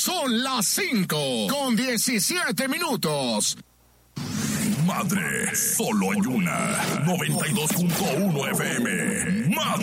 Son las 5:17. Madre, solo hay una. 92.1 FM. Madre.